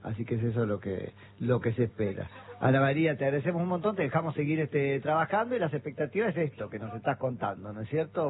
Así que es eso lo que se espera. Ana María, te agradecemos un montón, te dejamos seguir trabajando y las expectativas es esto que nos estás contando, ¿no es cierto?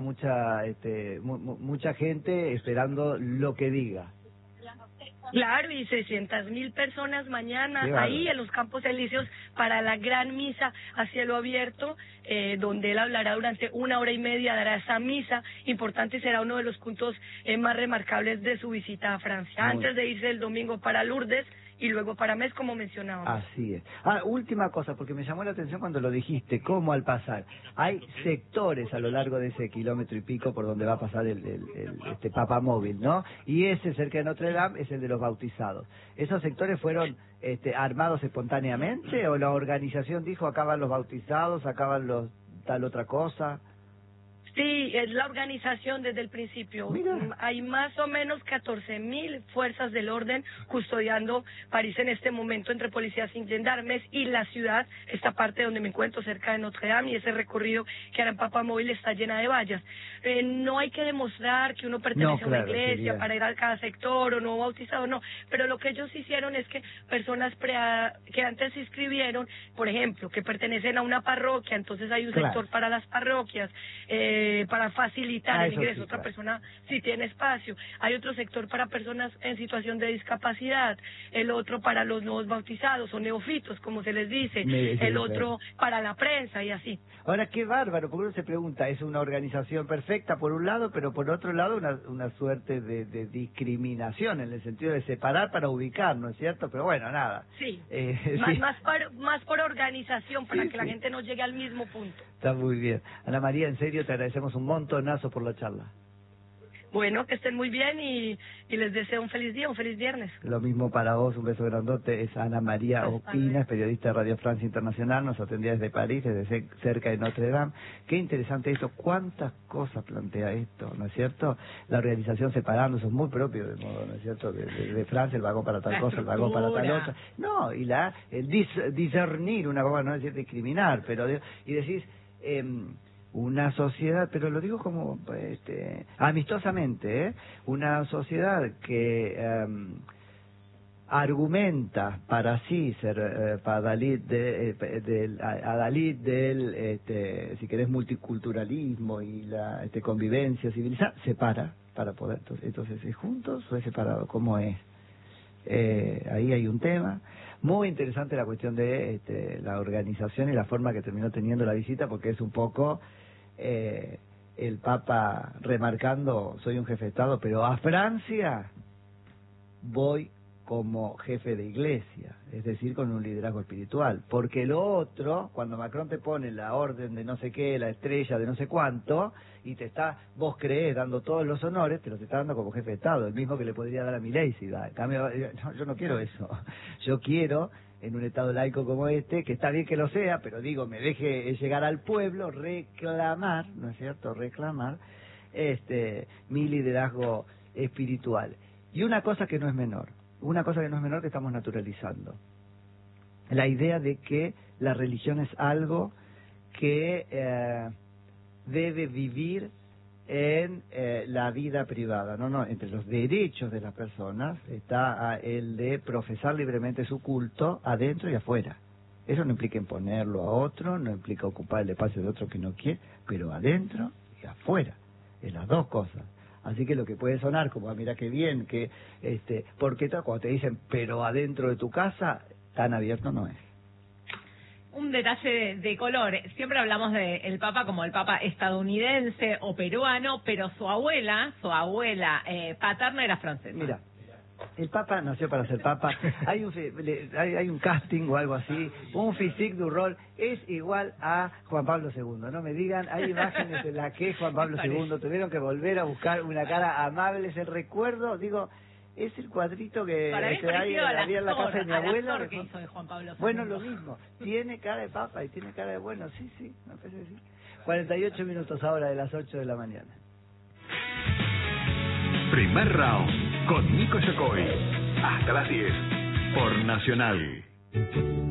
Mucha gente esperando lo que diga. Claro, y 600.000 personas mañana ahí en los Campos Elíseos para la gran misa a cielo abierto, donde él hablará durante 1 hora y media, dará esa misa importante, será uno de los puntos más remarcables de su visita a Francia, antes de irse el domingo para Lourdes y luego para Metz, como mencionábamos. Así es. Última cosa, porque me llamó la atención cuando lo dijiste, cómo al pasar, hay sectores a lo largo de ese kilómetro y pico por donde va a pasar este papamóvil, ¿no? Y ese cerca de Notre Dame es el de los bautizados. ¿Esos sectores fueron armados espontáneamente o la organización dijo acá van los bautizados, acá van los tal otra cosa? Sí, es la organización desde el principio. Mira. Hay más o menos 14.000 fuerzas del orden custodiando París en este momento entre policías y gendarmes y la ciudad, esta parte donde me encuentro cerca de Notre Dame y ese recorrido que hará en Papamóvil está llena de vallas. No hay que demostrar que uno pertenece a una iglesia para ir a cada sector o no bautizado, no. Pero lo que ellos hicieron es que personas que antes se inscribieron, por ejemplo, que pertenecen a una parroquia, entonces hay un sector para las parroquias, para facilitar el ingreso, otra persona si tiene espacio, hay otro sector para personas en situación de discapacidad, el otro para los nuevos bautizados o neofitos, como se les dice, el otro para la prensa y así. Ahora, qué bárbaro, porque uno se pregunta, es una organización perfecta por un lado, pero por otro lado una suerte de discriminación, en el sentido de separar para ubicar, ¿no es cierto? Pero bueno, nada. Sí, más por organización, para que la gente no llegue al mismo punto. Está muy bien. Ana María, en serio, te agradecemos un montonazo por la charla. Bueno, que estén muy bien y les deseo un feliz día, un feliz viernes. Lo mismo para vos, un beso grandote. Es Ana María Ospina, es periodista de Radio Francia Internacional, nos atendía desde París, desde cerca de Notre Dame. Qué interesante esto, cuántas cosas plantea esto, ¿no es cierto? La organización separando, eso es muy propio de modo, ¿no es cierto? De Francia, el vagón para tal cosa, el vagón para tal otra. No, y el discernir, una cosa, no es decir discriminar, pero y decís... una sociedad, pero lo digo como amistosamente, una sociedad que argumenta para sí ser para adalid del si querés multiculturalismo y la convivencia civilizada, separa para poder entonces ¿es juntos o es separado? ¿Cómo es? Ahí hay un tema muy interesante, la cuestión de la organización y la forma que terminó teniendo la visita, porque es un poco el Papa remarcando, soy un jefe de Estado, pero a Francia voy como jefe de iglesia, es decir, con un liderazgo espiritual, porque lo otro, cuando Macron te pone la orden de no sé qué, la estrella de no sé cuánto, y vos creés dando todos los honores, te los está dando como jefe de Estado, el mismo que le podría dar a Milei si da. En cambio, no, yo no quiero eso, yo quiero, en un Estado laico como este, que está bien que lo sea, pero digo, me deje llegar al pueblo, reclamar, ¿no es cierto?, reclamar mi liderazgo espiritual. Y una cosa que no es menor, que estamos naturalizando, la idea de que la religión es algo que debe vivir en la vida privada. No, entre los derechos de las personas está el de profesar libremente su culto adentro y afuera. Eso no implica imponerlo a otro, no implica ocupar el espacio de otro que no quiere, pero adentro y afuera, en las dos cosas. Así que lo que puede sonar como, mira qué bien, que porque cuando te dicen, pero adentro de tu casa, tan abierto no es. Un detalle de color, siempre hablamos del Papa como el Papa estadounidense o peruano, pero su abuela paterna era francesa. Mira, el Papa nació para ser Papa, hay un casting o algo así, un physique du rol, es igual a Juan Pablo II, no me digan, hay imágenes en las que Juan Pablo II tuvieron que volver a buscar una cara amable, es el recuerdo, digo... Es el cuadrito que había en la casa de mi abuela. Que hizo de Juan Pablo II. Bueno, lo mismo. Tiene cara de papa y tiene cara de bueno. Sí, me parece que sí. 48 minutos ahora de las 8 de la mañana. Primer round con Nico Yocoy. Hasta las 10 por Nacional.